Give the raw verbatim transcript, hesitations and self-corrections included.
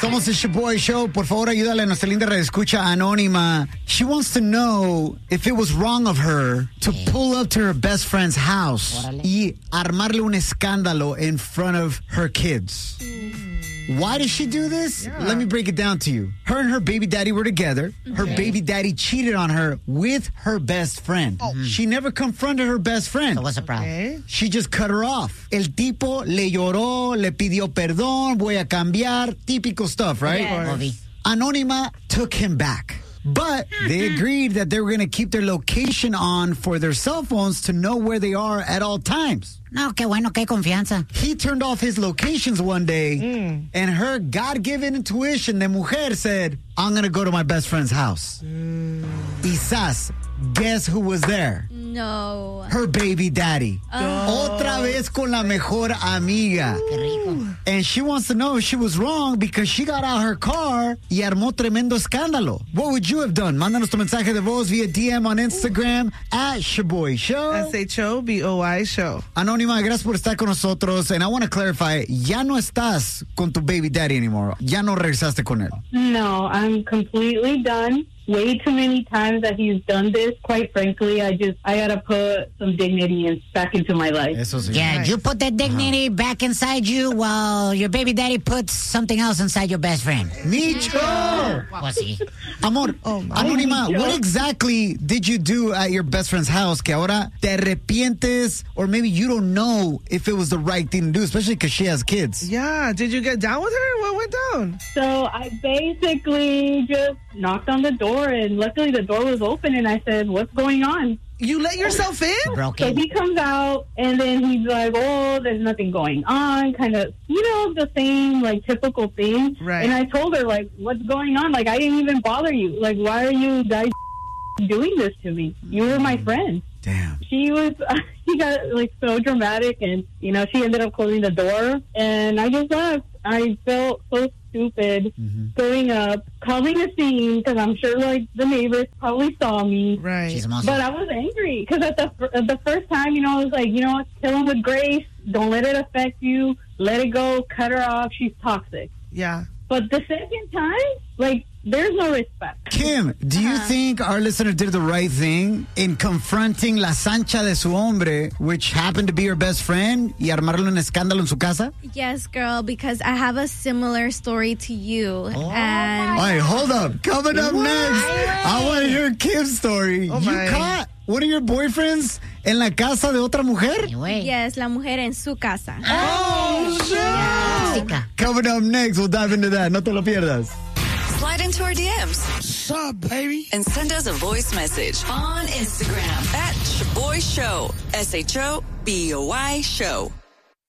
Somos el Shaboy Show. Por favor, ayúdale a nuestra linda redescucha anónima. She wants to know if it was wrong of her to pull up to her best friend's house Órale. y armarle un escándalo in front of her kids. Why did she do this? Yeah. Let me break it down to you. Her and her baby daddy were together. Her Okay. baby daddy cheated on her with her best friend. She never confronted her best friend. So what's the problem? Okay. She just cut her off. El tipo le lloró, le pidió perdón, voy a cambiar. Típico stuff, right? Yes. Movie. Anónima took him back. But they agreed that they were going to keep their location on for their cell phones to know where they are at all times. No, qué bueno, qué confianza. He turned off his locations one day, Mm. and her God-given intuition de mujer said, I'm going to go to my best friend's house. Mm. Quizás, guess who was there? No. Her baby daddy. Otra vez con la mejor amiga. Qué rico. And she wants to know if she was wrong because she got out her car y armó tremendo escándalo. What would you have done? Mándanos tu mensaje de voz via D M on Instagram at Shaboy Show. S H O B O Y Show. Anónima, gracias por estar con nosotros. And I want to clarify, ya no estás con tu baby daddy anymore. Ya no regresaste con él. No, I'm completely done. Way too many times that he's done this. Quite frankly, I just, I gotta put some dignity in, back into my life. Eso sí. Yeah, Nice. you put that dignity back inside you while your baby daddy puts something else inside your best friend. Micho! Pussy. Amor, Oh, my. Anónima, Micho. what exactly did you do at your best friend's house que ahora te arrepientes or maybe you don't know if it was the right thing to do, especially because she has kids? Yeah. Did you get down with her? What went down? So I basically just knocked on the door, and luckily the door was open, and I said, what's going on? You let yourself in? Broke So it. he comes out, and then he's like, oh, there's nothing going on, kind of, you know, the same, like, typical thing. Right. And I told her, like, what's going on? Like, I didn't even bother you. Like, why are you guys doing this to me? You were my friend. Damn. She was, she got, like, so dramatic, and, you know, she ended up closing the door, and I just left. I felt so stupid going up, causing a scene, because I'm sure, like, the neighbors probably saw me. Right. She's a monster. But I was angry because at the fir- at the first time, you know, I was like, you know what, kill him with grace. Don't let it affect you. Let it go. Cut her off. She's toxic. Yeah. But the second time, like, there's no respect. Kim, do you think our listener did the right thing in confronting la sancha de su hombre, which happened to be her best friend, y armarle un escándalo en su casa? Yes, girl, because I have a similar story to you. All and right, hold up. Coming up next, I want to hear Kim's story. Oh, you my. caught one of your boyfriends en la casa de otra mujer? Güey. yes, la mujer en su casa. Oh, shit. Tóxica. Coming up next, we'll dive into that. No te lo pierdas. Slide into our D Ms. What's up, baby? And send us a voice message on Instagram at Shaboy Show. S H O B O Y Show.